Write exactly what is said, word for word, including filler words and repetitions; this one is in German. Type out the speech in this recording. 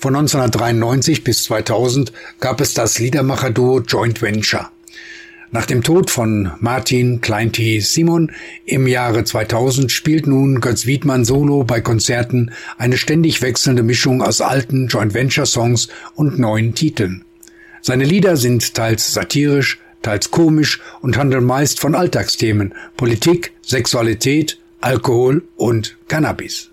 Von neunzehnhundertdreiundneunzig bis zweitausend gab es das Liedermacherduo Joint Venture. Nach dem Tod von Martin Klein-T. Simon im Jahre zweitausend spielt nun Götz Wiedmann solo bei Konzerten eine ständig wechselnde Mischung aus alten Joint-Venture-Songs und neuen Titeln. Seine Lieder sind teils satirisch, teils komisch und handeln meist von Alltagsthemen, Politik, Sexualität, Alkohol und Cannabis.